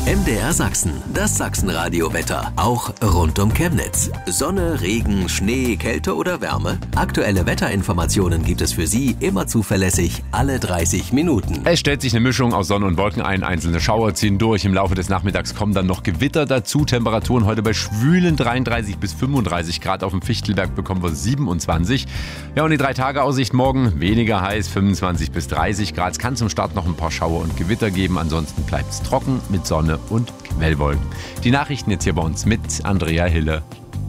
MDR Sachsen, das Sachsenradio-Wetter. Auch rund um Chemnitz. Sonne, Regen, Schnee, Kälte oder Wärme? Aktuelle Wetterinformationen gibt es für Sie immer zuverlässig alle 30 Minuten. Es stellt sich eine Mischung aus Sonne und Wolken ein. Einzelne Schauer ziehen durch. Im Laufe des Nachmittags kommen dann noch Gewitter dazu. Temperaturen heute bei schwülen 33 bis 35 Grad. Auf dem Fichtelberg bekommen wir 27. Ja, und die 3-Tage-Aussicht morgen weniger heiß, 25 bis 30 Grad. Es kann zum Start noch ein paar Schauer und Gewitter geben. Ansonsten bleibt es trocken mit Sonne und Quellwolken. Die Nachrichten jetzt hier bei uns mit Andrea Hille.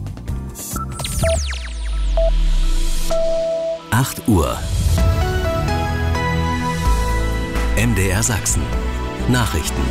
8 Uhr. MDR Sachsen. Nachrichten.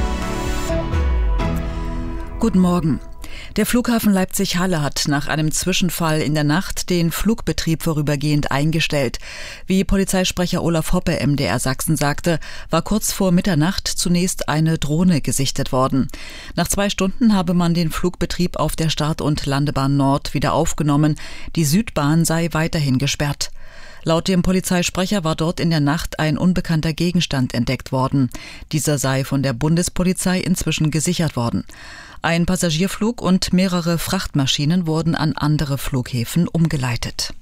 Guten Morgen. Der Flughafen Leipzig-Halle hat nach einem Zwischenfall in der Nacht den Flugbetrieb vorübergehend eingestellt. Wie Polizeisprecher Olaf Hoppe MDR Sachsen sagte, war kurz vor Mitternacht zunächst eine Drohne gesichtet worden. Nach 2 Stunden habe man den Flugbetrieb auf der Start- und Landebahn Nord wieder aufgenommen. Die Südbahn sei weiterhin gesperrt. Laut dem Polizeisprecher war dort in der Nacht ein unbekannter Gegenstand entdeckt worden. Dieser sei von der Bundespolizei inzwischen gesichert worden. Ein Passagierflug und mehrere Frachtmaschinen wurden an andere Flughäfen umgeleitet.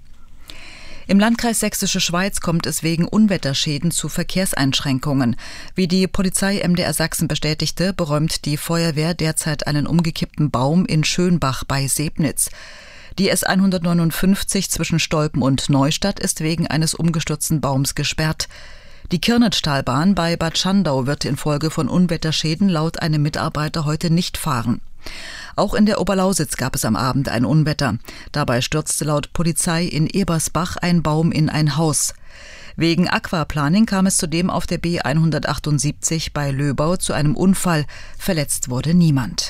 Im Landkreis Sächsische Schweiz kommt es wegen Unwetterschäden zu Verkehrseinschränkungen. Wie die Polizei MDR Sachsen bestätigte, beräumt die Feuerwehr derzeit einen umgekippten Baum in Schönbach bei Sebnitz. Die S159 zwischen Stolpen und Neustadt ist wegen eines umgestürzten Baums gesperrt. Die Kirnetstahlbahn bei Bad Schandau wird infolge von Unwetterschäden laut einem Mitarbeiter heute nicht fahren. Auch in der Oberlausitz gab es am Abend ein Unwetter. Dabei stürzte laut Polizei in Ebersbach ein Baum in ein Haus. Wegen Aquaplaning kam es zudem auf der B178 bei Löbau zu einem Unfall. Verletzt wurde niemand.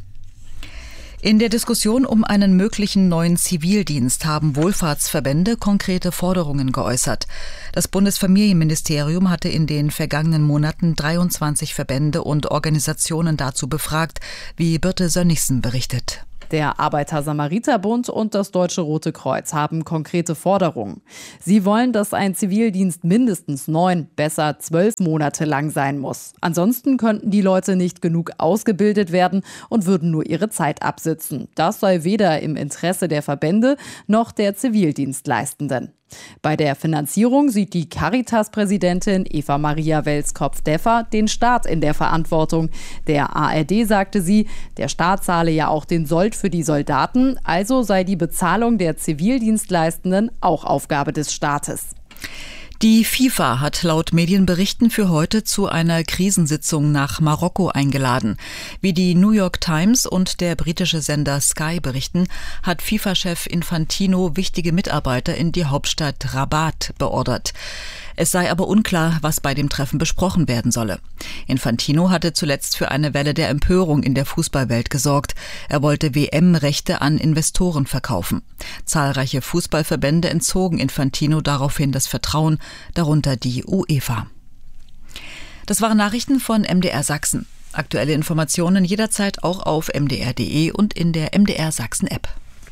In der Diskussion um einen möglichen neuen Zivildienst haben Wohlfahrtsverbände konkrete Forderungen geäußert. Das Bundesfamilienministerium hatte in den vergangenen Monaten 23 Verbände und Organisationen dazu befragt, wie Birte Sönnigsen berichtet. Der Arbeiter-Samariter-Bund und das Deutsche Rote Kreuz haben konkrete Forderungen. Sie wollen, dass ein Zivildienst mindestens 9, besser 12 Monate lang sein muss. Ansonsten könnten die Leute nicht genug ausgebildet werden und würden nur ihre Zeit absitzen. Das sei weder im Interesse der Verbände noch der Zivildienstleistenden. Bei der Finanzierung sieht die Caritas-Präsidentin Eva-Maria Welskopf-Deffer den Staat in der Verantwortung. Der ARD sagte sie, der Staat zahle ja auch den Sold für die Soldaten, also sei die Bezahlung der Zivildienstleistenden auch Aufgabe des Staates. Die FIFA hat laut Medienberichten für heute zu einer Krisensitzung nach Marokko eingeladen. Wie die New York Times und der britische Sender Sky berichten, hat FIFA-Chef Infantino wichtige Mitarbeiter in die Hauptstadt Rabat beordert. Es sei aber unklar, was bei dem Treffen besprochen werden solle. Infantino hatte zuletzt für eine Welle der Empörung in der Fußballwelt gesorgt. Er wollte WM-Rechte an Investoren verkaufen. Zahlreiche Fußballverbände entzogen Infantino daraufhin das Vertrauen, darunter die UEFA. Das waren Nachrichten von MDR Sachsen. Aktuelle Informationen jederzeit auch auf mdr.de und in der MDR Sachsen App.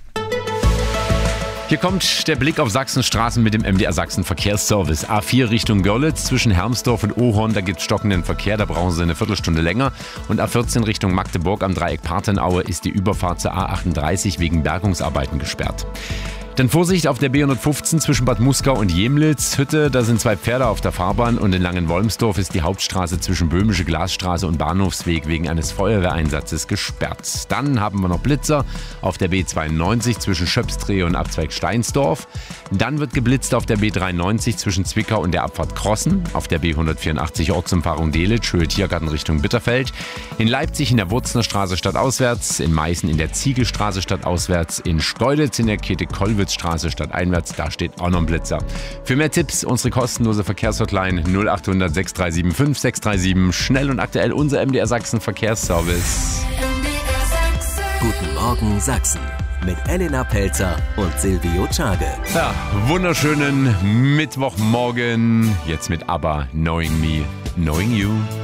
Hier kommt der Blick auf Sachsens Straßen mit dem MDR Sachsen Verkehrsservice. A4 Richtung Görlitz zwischen Hermsdorf und Ohorn, da gibt es stockenden Verkehr, da brauchen Sie eine Viertelstunde länger. Und A14 Richtung Magdeburg am Dreieck Partenaue ist die Überfahrt zur A38 wegen Bergungsarbeiten gesperrt. Dann Vorsicht auf der B115 zwischen Bad Muskau und Jemlitz-Hütte. Da sind 2 Pferde auf der Fahrbahn und in Langenwolmsdorf ist die Hauptstraße zwischen Böhmische Glasstraße und Bahnhofsweg wegen eines Feuerwehreinsatzes gesperrt. Dann haben wir noch Blitzer auf der B92 zwischen Schöpsdrehe und Abzweig Steinsdorf. Dann wird geblitzt auf der B93 zwischen Zwickau und der Abfahrt Krossen, auf der B184 Ortsumfahrung Delitzsch, Höhe Tiergarten Richtung Bitterfeld. In Leipzig in der Wurzner Straße stadtauswärts, in Meißen in der Ziegelstraße stadtauswärts, in Steuditz in der Käthe-Kollwitz-Straße stadteinwärts, da steht auch noch ein Blitzer. Für mehr Tipps unsere kostenlose Verkehrshotline 0800 6375 637. Schnell und aktuell unser MDR Sachsen Verkehrsservice. Guten Morgen Sachsen mit Elena Pelzer und Silvio Czage. Ja, wunderschönen Mittwochmorgen. Jetzt mit ABBA, Knowing Me, Knowing You.